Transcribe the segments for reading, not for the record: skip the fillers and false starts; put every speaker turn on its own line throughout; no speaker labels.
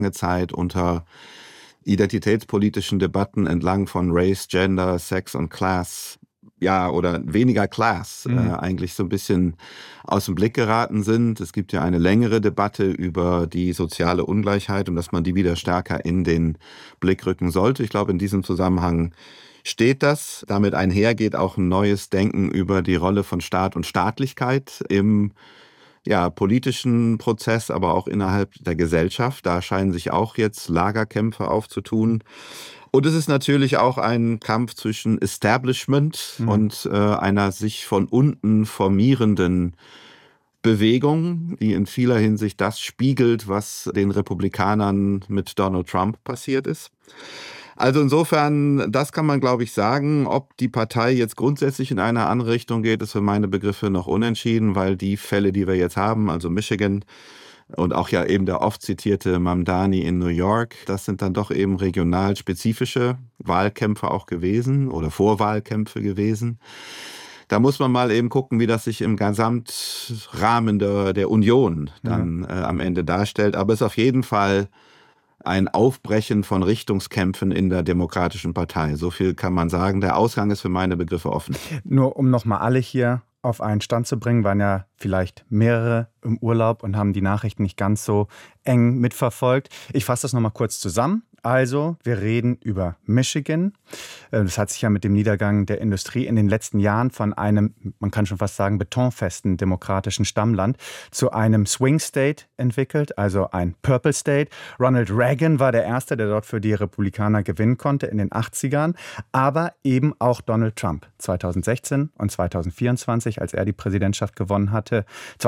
lange Zeit unter identitätspolitischen Debatten entlang von Race, Gender, Sex und Class, oder weniger Class, eigentlich so ein bisschen aus dem Blick geraten sind. Es gibt ja eine längere Debatte über die soziale Ungleichheit und dass man die wieder stärker in den Blick rücken sollte. Ich glaube, in diesem Zusammenhang steht das. Damit einhergeht auch ein neues Denken über die Rolle von Staat und Staatlichkeit im politischen Prozess, aber auch innerhalb der Gesellschaft. Da scheinen sich auch jetzt Lagerkämpfe aufzutun. Und es ist natürlich auch ein Kampf zwischen Establishment und einer sich von unten formierenden Bewegung, die in vieler Hinsicht das spiegelt, was den Republikanern mit Donald Trump passiert ist. Also insofern, das kann man, glaube ich, sagen. Ob die Partei jetzt grundsätzlich in eine andere Richtung geht, ist für meine Begriffe noch unentschieden, weil die Fälle, die wir jetzt haben, also Michigan und auch ja eben der oft zitierte Mamdani in New York, das sind dann doch eben regional spezifische Wahlkämpfe auch gewesen oder Vorwahlkämpfe gewesen. Da muss man mal eben gucken, wie das sich im Gesamtrahmen der Union dann am Ende darstellt. Aber es ist auf jeden Fall ein Aufbrechen von Richtungskämpfen in der Demokratischen Partei. So viel kann man sagen. Der Ausgang ist für meine Begriffe offen.
Nur um nochmal alle hier auf einen Stand zu bringen, waren ja vielleicht mehrere im Urlaub und haben die Nachrichten nicht ganz so eng mitverfolgt. Ich fasse das nochmal kurz zusammen. Also, wir reden über Michigan. Das hat sich ja mit dem Niedergang der Industrie in den letzten Jahren von einem, man kann schon fast sagen, betonfesten demokratischen Stammland zu einem Swing State entwickelt, also ein Purple State. Ronald Reagan war der Erste, der dort für die Republikaner gewinnen konnte in den 80ern, aber eben auch Donald Trump 2016 und 2024, als er die Präsidentschaft gewonnen hatte.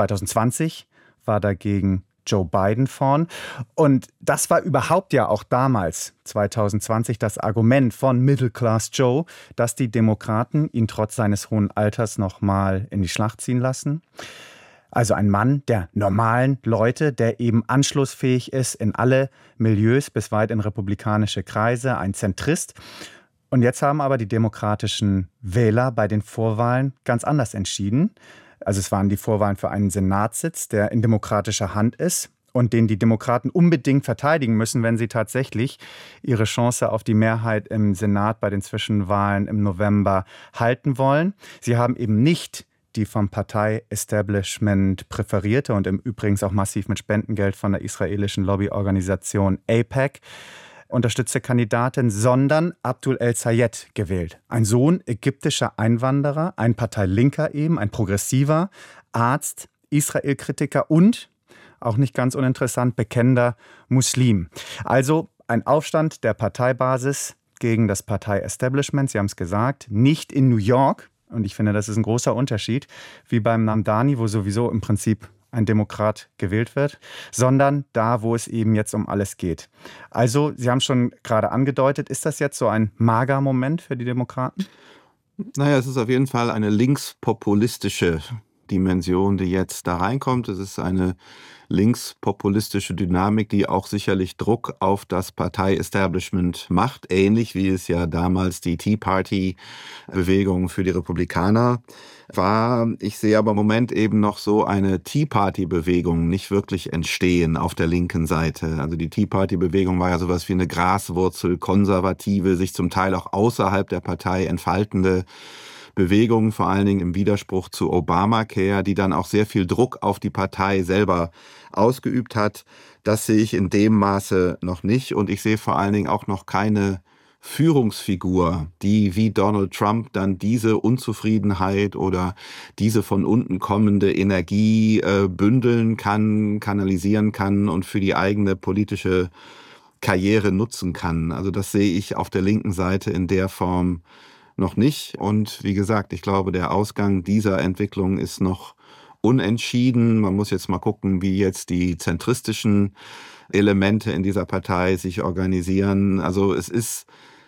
2020 war dagegen Joe Biden vorn. Und das war überhaupt ja auch damals, 2020, das Argument von Middle Class Joe, dass die Demokraten ihn trotz seines hohen Alters noch mal in die Schlacht ziehen lassen. Also ein Mann der normalen Leute, der eben anschlussfähig ist in alle Milieus, bis weit in republikanische Kreise, ein Zentrist. Und jetzt haben aber die demokratischen Wähler bei den Vorwahlen ganz anders entschieden. Also es waren die Vorwahlen für einen Senatssitz, der in demokratischer Hand ist und den die Demokraten unbedingt verteidigen müssen, wenn sie tatsächlich ihre Chance auf die Mehrheit im Senat bei den Zwischenwahlen im November halten wollen. Sie haben eben nicht die vom Partei-Establishment präferierte und im Übrigen auch massiv mit Spendengeld von der israelischen Lobbyorganisation AIPAC unterstützte Kandidatin, sondern Abdul El-Sayed gewählt. Ein Sohn ägyptischer Einwanderer, ein Parteilinker eben, ein Progressiver, Arzt, Israel-Kritiker und, auch nicht ganz uninteressant, bekennender Muslim. Also ein Aufstand der Parteibasis gegen das Partei-Establishment, Sie haben es gesagt, nicht in New York, und ich finde, das ist ein großer Unterschied, wie beim Mamdani, wo sowieso im Prinzip ein Demokrat gewählt wird, sondern da, wo es eben jetzt um alles geht. Also, Sie haben schon gerade angedeutet, ist das jetzt so ein Mager-Moment für die Demokraten?
Naja, es ist auf jeden Fall eine linkspopulistische Dimension, die jetzt da reinkommt. Es ist eine linkspopulistische Dynamik, die auch sicherlich Druck auf das Partei-Establishment macht, ähnlich wie es ja damals die Tea Party-Bewegung für die Republikaner war. Ich sehe aber im Moment eben noch so eine Tea Party-Bewegung nicht wirklich entstehen auf der linken Seite. Also die Tea Party-Bewegung war ja sowas wie eine Graswurzel, konservative, sich zum Teil auch außerhalb der Partei entfaltende Bewegung, vor allen Dingen im Widerspruch zu Obamacare, die dann auch sehr viel Druck auf die Partei selber ausgeübt hat. Das sehe ich in dem Maße noch nicht. Und ich sehe vor allen Dingen auch noch keine Führungsfigur, die wie Donald Trump dann diese Unzufriedenheit oder diese von unten kommende Energie bündeln kann, kanalisieren kann und für die eigene politische Karriere nutzen kann. Also das sehe ich auf der linken Seite in der Form noch nicht. Und wie gesagt, ich glaube, der Ausgang dieser Entwicklung ist noch unentschieden. Man muss jetzt mal gucken, wie jetzt die zentristischen Elemente in dieser Partei sich organisieren. Also es ist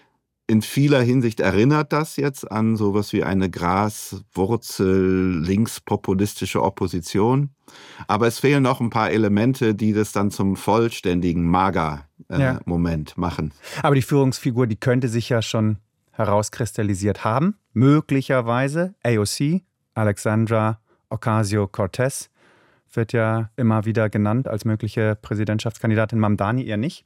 in vieler Hinsicht, erinnert das jetzt an sowas wie eine Graswurzel linkspopulistische Opposition. Aber es fehlen noch ein paar Elemente, die das dann zum vollständigen Mager-Moment machen.
Aber die Führungsfigur, die könnte sich ja schon herauskristallisiert haben. Möglicherweise AOC, Alexandra Ocasio-Cortez, wird ja immer wieder genannt als mögliche Präsidentschaftskandidatin, Mamdani eher nicht.